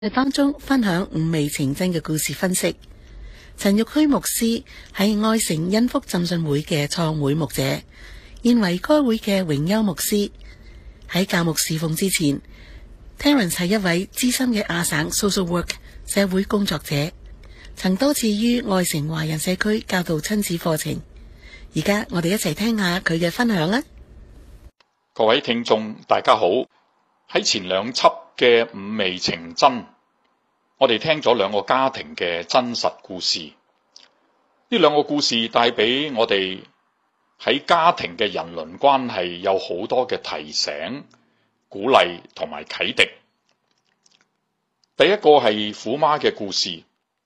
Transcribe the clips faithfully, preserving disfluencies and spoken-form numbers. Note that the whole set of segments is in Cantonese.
喺當中分享五味情真嘅故事分析。陳玉虛牧師係愛城恩福浸信會嘅創會牧者，現為該會嘅榮休牧師。喺教牧侍奉之前 Terence 係一位資深嘅亞省 social work 社會工作者，曾多次於愛城華人社區教導親子課程。而家我哋一齊聽下佢嘅分享啦。 各位聽眾大家好，喺前兩輯嘅五味情真，我哋聽咗兩個家庭嘅真實故事。呢兩個故事帶俾我哋喺家庭嘅人倫關係有好多嘅提醒、鼓勵同埋啟迪。第一個係虎媽嘅故事，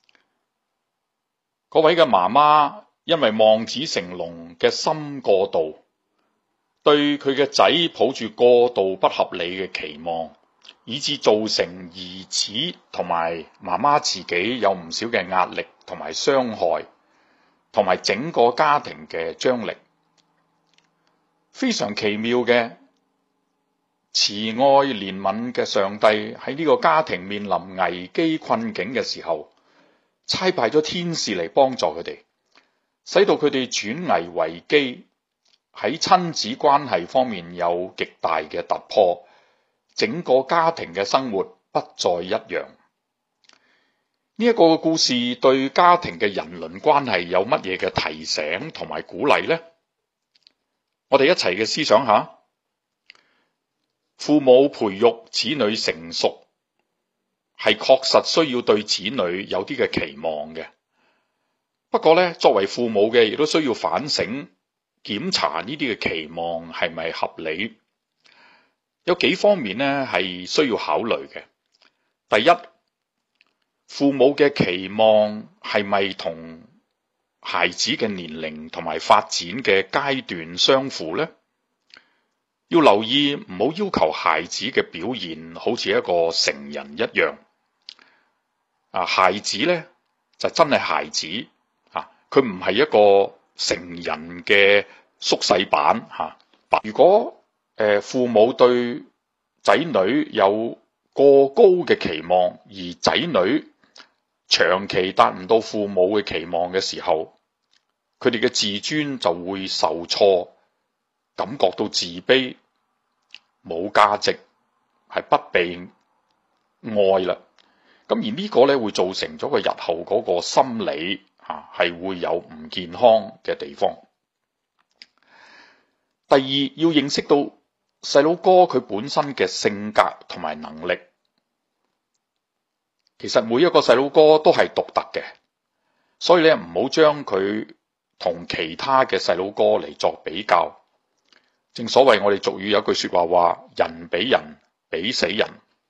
嗰位嘅媽媽因為望子成龍嘅心過度，對佢嘅仔抱住過度不合理嘅期望，以致造成兒子同埋媽媽自己有唔少嘅壓力同埋傷害，同埋整個家庭嘅張力。非常奇妙嘅慈愛憐憫嘅上帝喺呢個家庭面臨危機困境嘅時候，差派咗天使嚟幫助佢哋，使到佢哋轉危為機，喺親子關係方面有極大嘅突破，整個家庭嘅生活不再一樣。呢一個故事對家庭嘅人倫關係有乜嘢嘅提醒同埋鼓勵呢？我哋一齊嘅思想下，父母培育子女成熟，係確實需要對子女有啲嘅期望嘅。不過咧，作為父母嘅亦都需要反省、檢查呢啲嘅期望係咪合理。有幾方面呢係需要考慮嘅。第一，父母嘅期望係咪同孩子嘅年齡同埋發展嘅階段相符呢？要留意，唔好要求孩子嘅表現好似一個成人一樣。啊，孩子呢就真係孩子，啊，佢唔係一個成人嘅縮細版吓。如果誒、呃、父母對仔女有過高嘅期望，而仔女長期達唔到父母嘅期望嘅時候，佢哋嘅自尊就會受挫，感覺到自卑、冇價值，係不被愛啦。咁而呢個咧會造成咗個日後嗰個心理啊係會有唔健康嘅地方。第二，要認識到細佬哥佢本身嘅性格同埋能力。其實每一個細佬哥都係獨特嘅，所以咧唔好將佢同其他嘅細佬哥嚟作比較。正所謂我哋俗語有句說話話，人比人比死人。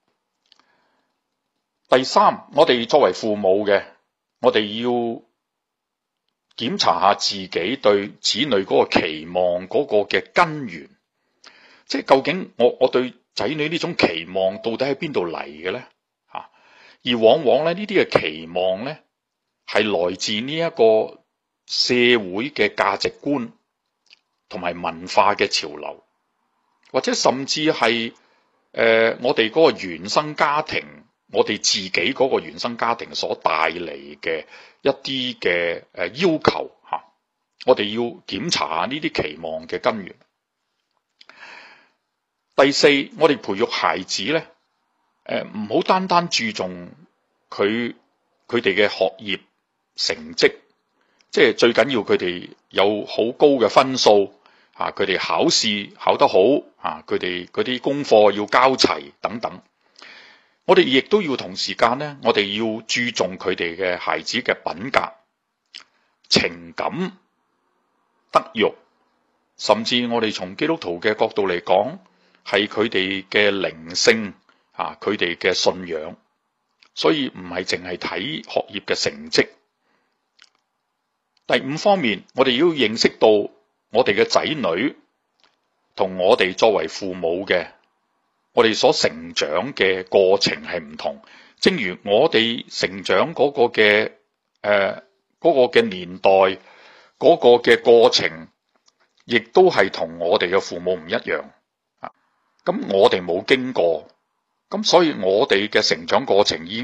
第三，我哋作為父母嘅，我哋要檢查下自己對子女嗰個期望嗰個嘅根源，即係究竟我我對仔女呢種期望到底喺邊度嚟嘅咧？吓，而往往咧呢啲嘅期望咧係來自呢一個社會嘅價值觀同埋文化嘅潮流，或者甚至係誒、呃、我哋嗰個原生家庭。我哋自己嗰個原生家庭所帶嚟嘅一啲嘅誒要求吓，我哋要檢查下呢啲期望嘅根源。第四，我哋培育孩子咧，誒唔好單單注重佢佢哋嘅學業成績，即係最緊要佢哋有好高嘅分數啊，佢哋考試考得好啊，佢哋嗰啲功課要交齊等等。我哋亦都要同時間咧，我哋要注重佢哋嘅孩子嘅品格、情感、德育，甚至我哋從基督徒嘅角度嚟講，係佢哋嘅靈性啊，佢哋嘅信仰。所以唔係淨係睇學業嘅成績。第五方面，我哋要認識到我哋嘅仔女同我哋作為父母嘅，我哋所成長嘅過程係唔同，正如我哋成長嗰個嘅誒嗰個嘅年代，嗰個嘅過程，亦都係同我哋嘅父母唔一樣啊。咁我哋冇經過，咁咁所以我哋嘅成長過程已經